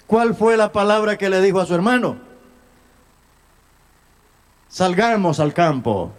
¿Cuál fue la palabra que le dijo a su hermano? Salgamos al campo.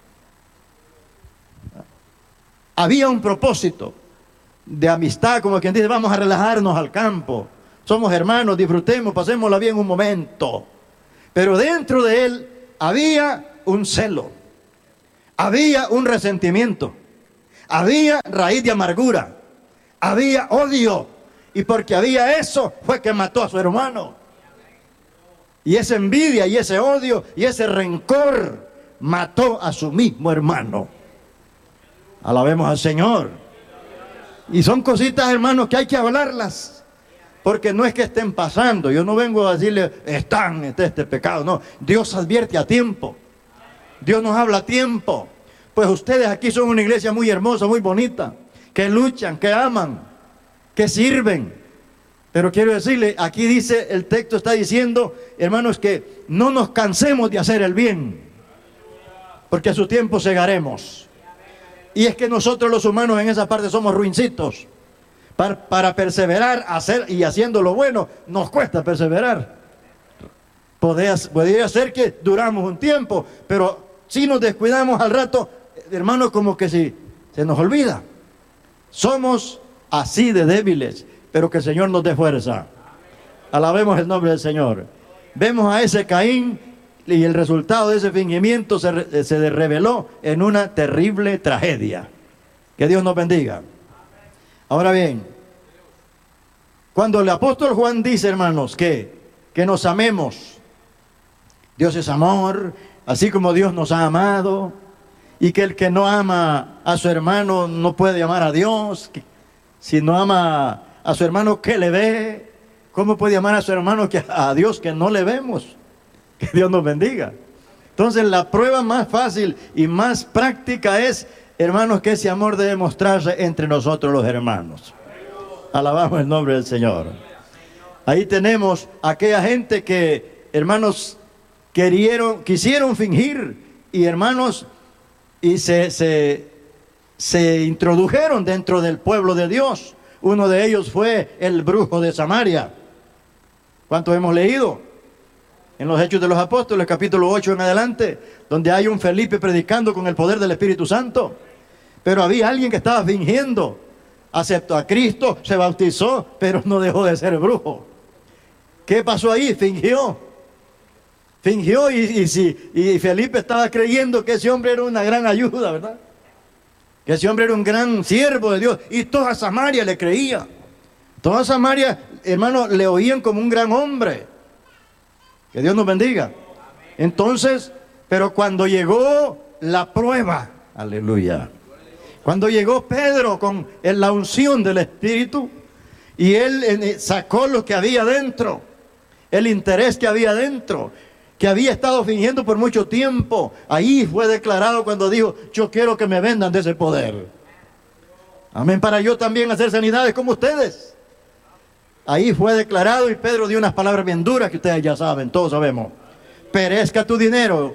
Había un propósito de amistad, como quien dice, vamos a relajarnos al campo. Somos hermanos, disfrutemos, pasémosla bien un momento. Pero dentro de él había un celo, había un resentimiento, había raíz de amargura, había odio. Y porque había eso, fue que mató a su hermano. Y esa envidia, y ese odio, y ese rencor, mató a su mismo hermano. Alabemos al Señor. Y son cositas, hermanos, que hay que hablarlas. Porque no es que estén pasando. Yo no vengo a decirle, están en este pecado. No, Dios advierte a tiempo. Dios nos habla a tiempo. Pues ustedes aquí son una iglesia muy hermosa, muy bonita. Que luchan, que aman, que sirven. Pero quiero decirle, aquí dice, el texto está diciendo, hermanos, que no nos cansemos de hacer el bien. Porque a su tiempo segaremos. Y es que nosotros los humanos en esa parte somos ruincitos. Para perseverar, hacer y haciendo lo bueno, nos cuesta perseverar. Podría ser que duramos un tiempo, pero si nos descuidamos al rato, hermanos, como que si se nos olvida. Somos así de débiles, pero que el Señor nos dé fuerza. Alabemos el nombre del Señor. Vemos a ese Caín y el resultado de ese fingimiento se reveló en una terrible tragedia. Que Dios nos bendiga. Ahora bien, cuando el apóstol Juan dice, hermanos, que nos amemos, Dios es amor, así como Dios nos ha amado, y que el que no ama a su hermano no puede amar a Dios. Si no ama a su hermano que le ve, ¿cómo puede amar a su hermano a Dios que no le vemos? Que Dios nos bendiga. Entonces la prueba más fácil y más práctica es, hermanos, que ese amor debe mostrarse entre nosotros los hermanos. Alabamos el nombre del Señor. Ahí tenemos aquella gente que, hermanos, quisieron fingir, y hermanos, y se introdujeron dentro del pueblo de Dios. Uno de ellos fue el brujo de Samaria. ¿Cuántos hemos leído? En los Hechos de los Apóstoles, capítulo 8 en adelante, donde hay un Felipe predicando con el poder del Espíritu Santo. Pero había alguien que estaba fingiendo. Aceptó a Cristo, se bautizó, pero no dejó de ser brujo. ¿Qué pasó ahí? Fingió y Felipe estaba creyendo que ese hombre era una gran ayuda, ¿verdad? Que ese hombre era un gran siervo de Dios, y toda Samaria le creía. Toda Samaria, hermano, le oían como un gran hombre. Que Dios nos bendiga. Entonces, pero cuando llegó la prueba, aleluya, cuando llegó Pedro con la unción del Espíritu, y él sacó lo que había dentro, el interés que había dentro, que había estado fingiendo por mucho tiempo, ahí fue declarado cuando dijo, yo quiero que me vendan de ese poder. Amén, para yo también hacer sanidades como ustedes. Ahí fue declarado, y Pedro dio unas palabras bien duras que ustedes ya saben, todos sabemos. Perezca tu dinero.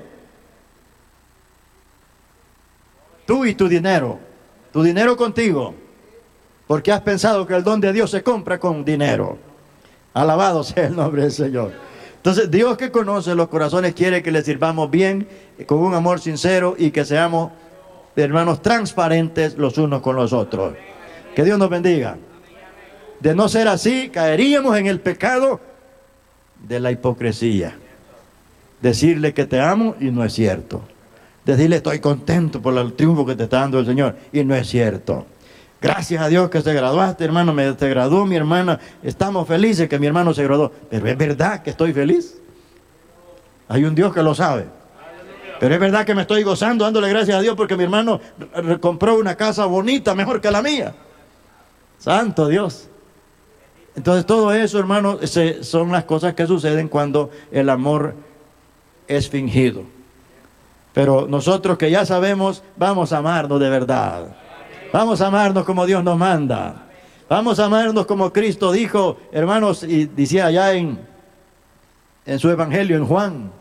Tú y tu dinero contigo, porque has pensado que el don de Dios se compra con dinero. Alabado sea el nombre del Señor. Entonces Dios, que conoce los corazones, quiere que le sirvamos bien, con un amor sincero, y que seamos, hermanos, transparentes los unos con los otros. Que Dios nos bendiga. De no ser así, caeríamos en el pecado de la hipocresía. Decirle que te amo y no es cierto. Decirle estoy contento por el triunfo que te está dando el Señor y no es cierto. Gracias a Dios que te graduaste, hermano, te graduó mi hermana. Estamos felices que mi hermano se graduó. Pero es verdad que estoy feliz. Hay un Dios que lo sabe. Pero es verdad que me estoy gozando, dándole gracias a Dios porque mi hermano compró una casa bonita, mejor que la mía. Santo Dios. Entonces todo eso, hermanos, son las cosas que suceden cuando el amor es fingido. Pero nosotros que ya sabemos, vamos a amarnos de verdad. Vamos a amarnos como Dios nos manda. Vamos a amarnos como Cristo dijo, hermanos, y decía allá en su evangelio, en Juan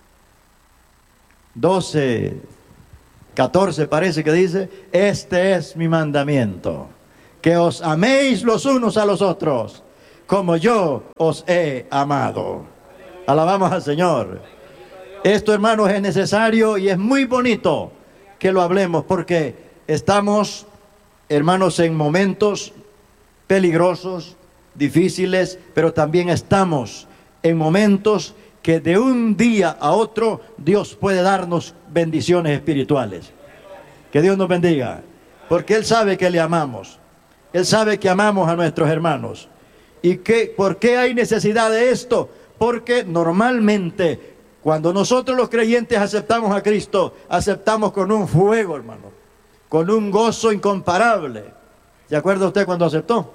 12, 14 parece que dice, este es mi mandamiento, que os améis los unos a los otros, como yo os he amado. Alabamos al Señor. Esto, hermanos, es necesario y es muy bonito que lo hablemos, porque estamos, hermanos, en momentos peligrosos, difíciles, pero también estamos en momentos que de un día a otro Dios puede darnos bendiciones espirituales. Que Dios nos bendiga, porque Él sabe que le amamos. Él sabe que amamos a nuestros hermanos. ¿Y por qué hay necesidad de esto? Porque normalmente cuando nosotros los creyentes aceptamos a Cristo, aceptamos con un fuego, hermano, con un gozo incomparable. ¿Se acuerda usted cuando aceptó?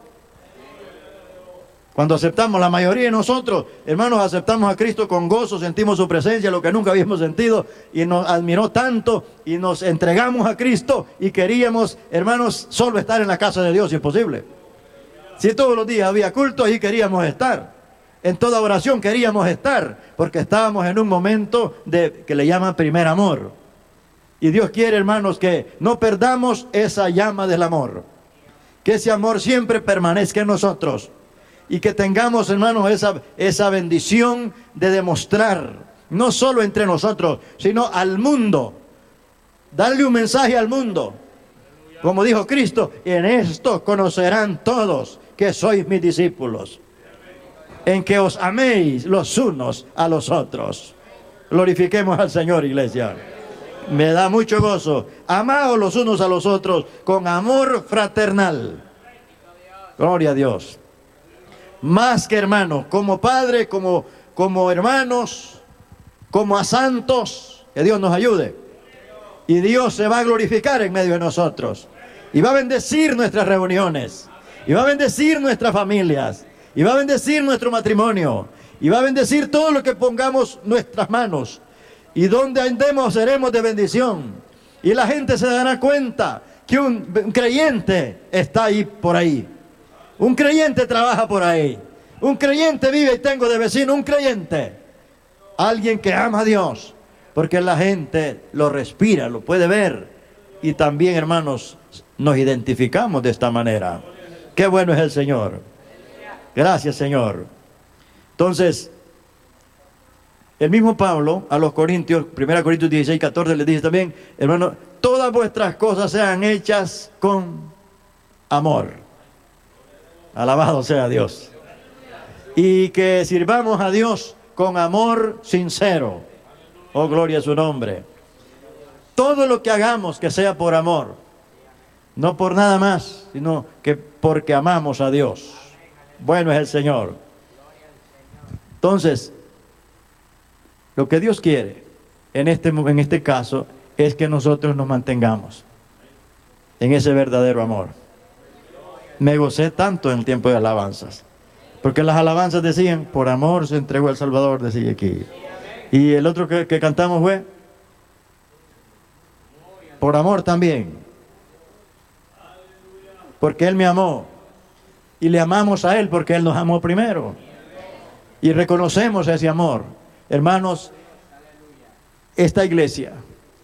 Cuando aceptamos, la mayoría de nosotros, hermanos, aceptamos a Cristo con gozo, sentimos su presencia, lo que nunca habíamos sentido, y nos admiró tanto, y nos entregamos a Cristo, y queríamos, hermanos, solo estar en la casa de Dios, si es posible. Si todos los días había culto, ahí queríamos estar. En toda oración queríamos estar, porque estábamos en un momento que le llaman primer amor. Y Dios quiere, hermanos, que no perdamos esa llama del amor. Que ese amor siempre permanezca en nosotros. Y que tengamos, hermanos, esa bendición de demostrar, no solo entre nosotros, sino al mundo. Darle un mensaje al mundo. Como dijo Cristo, en esto conocerán todos que sois mis discípulos, en que os améis los unos a los otros. Glorifiquemos al Señor, iglesia. Me da mucho gozo. Amaos los unos a los otros con amor fraternal. Gloria a Dios. Más que hermanos, como padres, como hermanos, como a santos, que Dios nos ayude. Y Dios se va a glorificar en medio de nosotros. Y va a bendecir nuestras reuniones. Y va a bendecir nuestras familias. Y va a bendecir nuestro matrimonio. Y va a bendecir todo lo que pongamos nuestras manos. Y donde andemos seremos de bendición. Y la gente se dará cuenta que un creyente está ahí por ahí. Un creyente trabaja por ahí. Un creyente vive y tengo de vecino un creyente. Alguien que ama a Dios. Porque la gente lo respira, lo puede ver. Y también, hermanos, nos identificamos de esta manera. Qué bueno es el Señor. Gracias, Señor. Entonces, el mismo Pablo a los Corintios, 1 Corintios 16, 14, les dice también, hermano, todas vuestras cosas sean hechas con amor. Alabado sea Dios. Y que sirvamos a Dios con amor sincero. Oh, gloria a su nombre. Todo lo que hagamos que sea por amor. No por nada más, sino que porque amamos a Dios. Bueno es el Señor. Entonces, lo que Dios quiere en este caso es que nosotros nos mantengamos en ese verdadero amor. Me gocé tanto en el tiempo de alabanzas, porque las alabanzas decían, por amor se entregó el Salvador, decía aquí. Y el otro que cantamos fue, por amor también, porque Él me amó. Y le amamos a Él porque Él nos amó primero. Y reconocemos ese amor. Hermanos, esta iglesia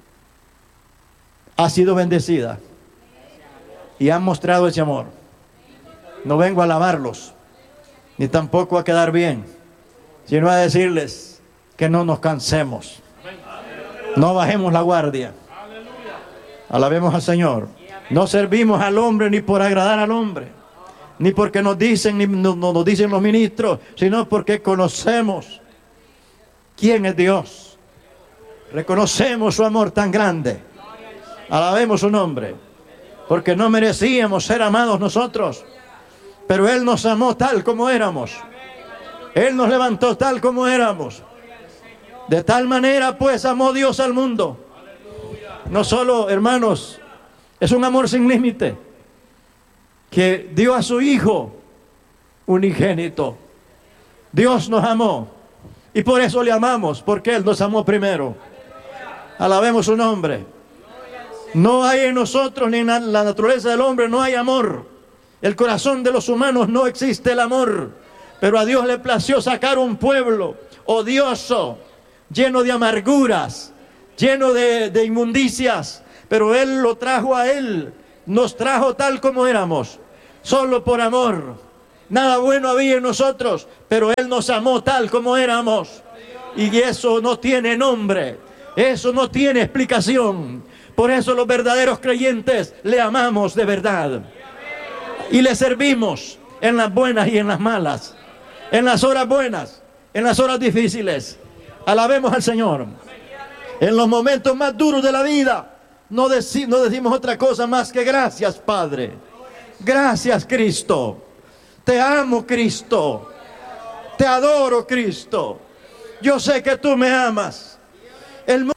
ha sido bendecida y han mostrado ese amor. No vengo a alabarlos, ni tampoco a quedar bien, sino a decirles que no nos cansemos. No bajemos la guardia. Alabemos al Señor. No servimos al hombre ni por agradar al hombre, ni porque nos dicen, ni nos dicen los ministros, sino porque conocemos quién es Dios. Reconocemos su amor tan grande. Alabemos su nombre, porque no merecíamos ser amados nosotros, pero Él nos amó tal como éramos. Él nos levantó tal como éramos. De tal manera pues amó Dios al mundo. No solo, hermanos, es un amor sin límite, que dio a su Hijo unigénito. Dios nos amó y por eso le amamos, porque Él nos amó primero. Alabemos su nombre. No hay en nosotros ni en la naturaleza del hombre, no hay amor. El corazón de los humanos no existe el amor, pero a Dios le plació sacar un pueblo odioso, lleno de amarguras, lleno de inmundicias, pero Él lo trajo a Él. Nos trajo tal como éramos, solo por amor. Nada bueno había en nosotros, pero Él nos amó tal como éramos. Y eso no tiene nombre, eso no tiene explicación. Por eso los verdaderos creyentes le amamos de verdad. Y le servimos en las buenas y en las malas. En las horas buenas, en las horas difíciles. Alabemos al Señor. En los momentos más duros de la vida, no decimos otra cosa más que gracias, Padre. Gracias, Cristo. Te amo, Cristo. Te adoro, Cristo. Yo sé que tú me amas. El